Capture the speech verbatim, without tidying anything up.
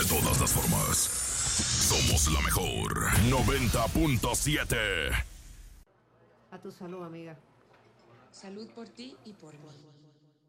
todas las formas. Somos la mejor noventa punto siete. A tu salud, amiga. Salud por ti y por mí.